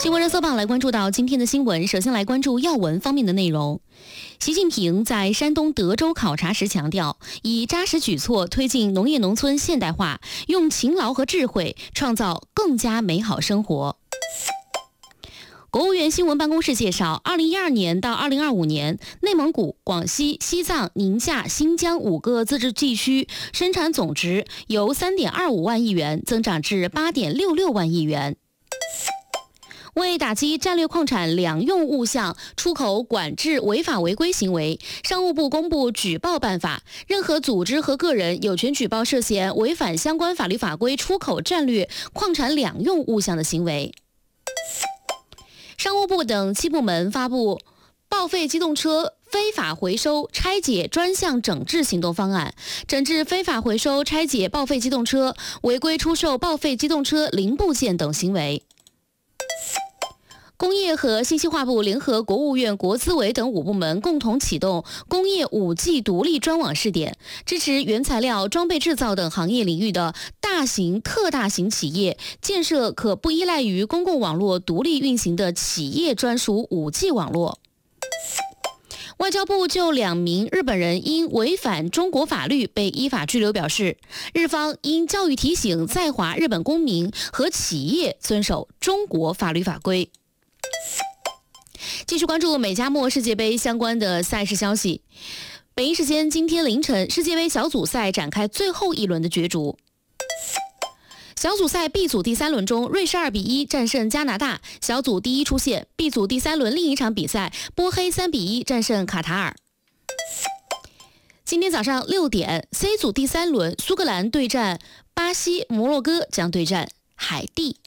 新闻热搜榜来关注到今天的新闻，首先来关注要闻方面的内容。习近平在山东德州考察时强调，以扎实举措推进农业农村现代化，用勤劳和智慧创造更加美好生活。国务院新闻办公室介绍，2012年到2025年，内蒙古、广西、西藏、宁夏、新疆5个自治地区生产总值由3.25万亿元增长至8.66万亿元。为打击战略矿产两用物项出口管制违法违规行为，商务部公布举报办法，任何组织和个人有权举报涉嫌违反相关法律法规出口战略矿产两用物项的行为。商务部等7部门发布报废机动车非法回收拆解专项整治行动方案，整治非法回收拆解报废机动车、违规出售报废机动车零部件等行为。工业和信息化部联合国务院国资委等5部门共同启动工业5G 独立专网试点，支持原材料、装备制造等行业领域的大型、特大型企业建设可不依赖于公共网络独立运行的企业专属5G 网络。外交部就2名日本人因违反中国法律被依法拘留表示，日方应教育提醒在华日本公民和企业遵守中国法律法规。继续关注美加墨世界杯相关的赛事消息。北京时间今天凌晨，世界杯小组赛展开最后一轮的角逐。小组赛 B 组第3轮中，瑞士2-1战胜加拿大，小组第一出线。B 组第3轮另一场比赛，波黑3-1战胜卡塔尔。今天早上6点 ，C 组第3轮，苏格兰对战巴西，摩洛哥将对战海地。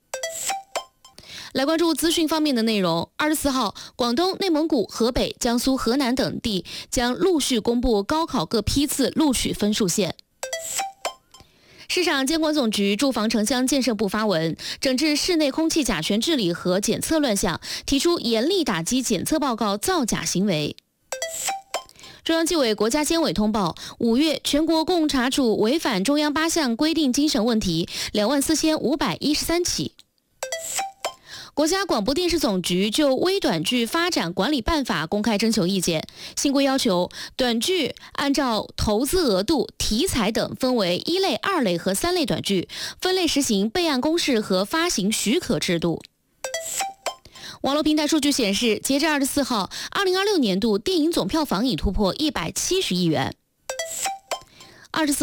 来关注资讯方面的内容。24号，广东、内蒙古、河北、江苏、河南等地将陆续公布高考各批次录取分数线。市场监管总局住房城乡建设部发文，整治室内空气甲醛治理和检测乱象，提出严厉打击检测报告造假行为。中央纪委国家监委通报，5月全国共查处违反中央8项规定精神问题24513起。国家广播电视总局就微短剧发展管理办法公开征求意见，新规要求短剧按照投资额度、题材等分为1类、2类和3类短剧，分类实行备案公示和发行许可制度。网络平台数据显示，截至24号，2026年度电影总票房已突破170亿元。24